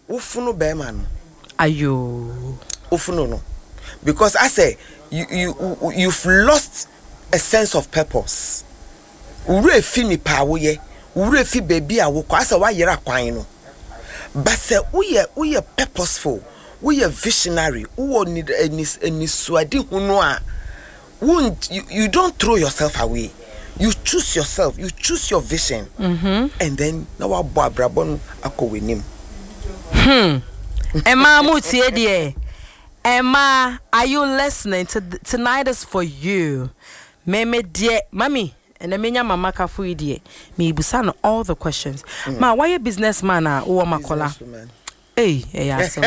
Ufunu beman. Ayo. Ufunu no. Because I say you've lost a sense of purpose. Ure fi ni pa wo ye. Ure fi baby a wo kwa say wa yera kwan no. But say we purposeful. We are visionary. We need any swadi huno a. You don't throw yourself away. You choose yourself. You choose your vision. And then now our boy Brabon ako with him. Emma Mutie dear. Emma, are you listening? Tonight is for you. Meme dear, mommy, and the menya mama kafu dear. Me busan all the questions. Ma, why a businessman or makola? Hey, see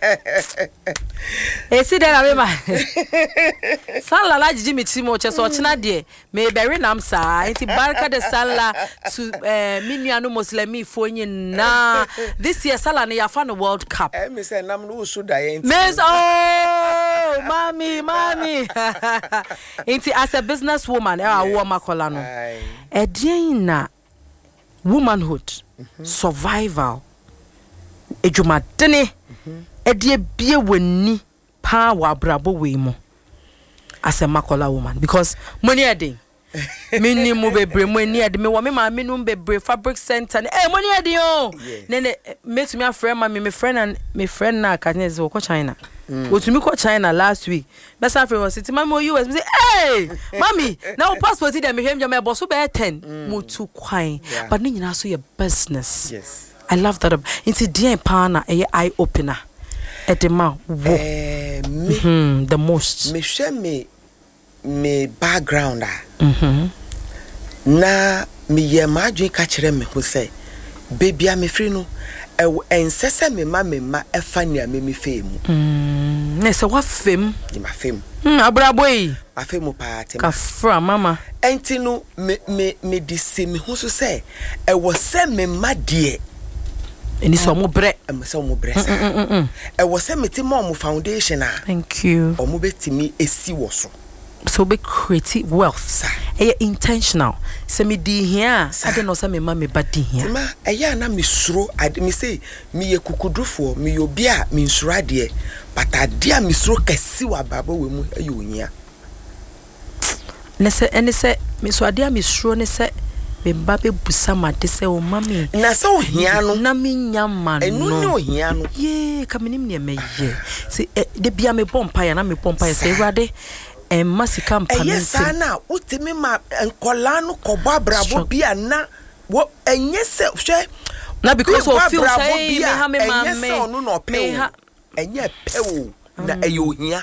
that I remember. Sala la Jimmy Timo Cheso China dear. May bury Namsa, it's Barca de Sala to Miniano Muslimi for you na. This year Sala near fan World Cup. Miss Namlu should I Miss oh mommy. Inti as a businesswoman, woman colano. A Diana womanhood, survival. Ejuma dene edie bie wani pa wa brabo we mo as a makola woman because money ade mini mo bebre money ade me wo me ma me no bebre fabric center money ade o ne make me a friend me friend na Kanye ze ko China otumi ko China last week best friend was sitting mama US me say hey mommy now passport dey me hwem me boss be 10 mo tu kwan but ni nyina so your business. Yes, I love that. It's a dear partner, a eye opener. At the mouth, the most. Me share me background. Na me ye madwin ka kire me ho say, baby a me free no. Ensese me ma efania me fame. Ne se wa fame? Di ma fame. Abraboi. Afemu pa te. Ka fra mama. Enti no me di se me ho so say, e wo se me ma de. Eni so mo bre. E so mo bre sa. E wo se me ti mo foundation a. Thank you. O mo betimi esi wo so. So be creative wealth. E intentional. Se me di here, I don't know say me ma me ba di here. Ma eya na me suro ade me say me ye kukudrufo me yo bia me nsuro ade but ade a me suro kesi wa baba we mu ayi onya. Ne se me so ade a me suro ne se me ba be busa ma de se o mami na se ohia no na me nyama no enu ne ohia no ye ka me nim ne me ye se de bia me pompa ya na me pompa ya se Awurade masika mpa me yes na utimi ma enkola no kobo abrabo bia na wo enye se hwe na because of feel say me ha me no no pe enye pe na eyohia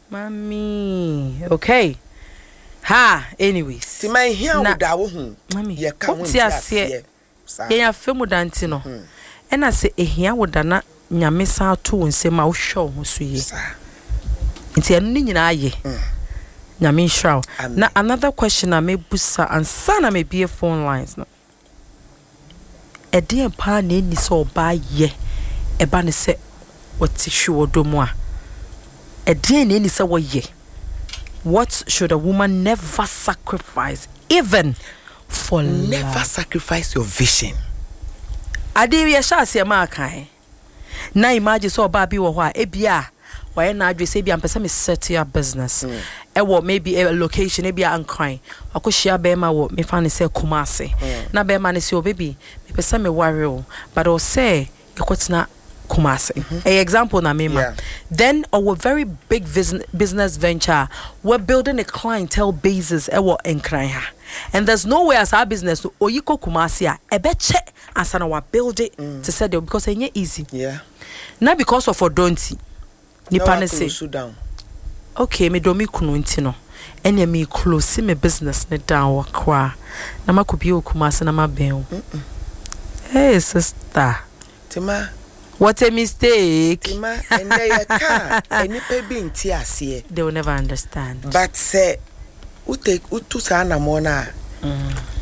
mami okay ha anyways ti man hia wo da wo hu ye ka wo ti ase ye ya femu danti no e na se ehia wo da na nyame sa to nsema wo hwe ho so ye nti enu nyina aye nyame shraw na another question I may busa and sana may be a phone lines no e de pa na ni so ba ye e ba ne se wati hwe odomu a e de na ni se wo ye. What should a woman never sacrifice, even for never love? Sacrifice your vision. Adi we sha se ma kan. Na imagine so ba bi wo ho a ebia why na adwe say bia mpesa me set your business. E wo maybe a location e bia ankran. Akohia be ma wo me fa ne say Kumasi. Na be ma ne say o baby me pesa me worry o but o say ekotena Kumasi. A example na me ma. Then our very big business venture, we're building a clientele basis ewo enkran ha. And there's no way as our business to oyiko Kumasi a ebeche asana wa build it to say there because enye easy. Yeah. Not because of odonti. Nipa ne say. Okay, me do mi kunu nti no. Enya me close me business ne down wa kwa. Na makobi o Kumasi na maben. Hey sister. Tima what a mistake. Tima and they can any baby in TSC. They will never understand. But say utu sana mona